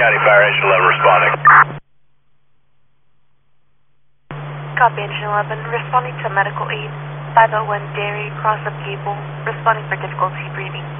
County Fire, Engine 11 responding. Copy, Engine 11. Responding to medical aid. 501 Dairy, cross up cable. Responding for difficulty breathing.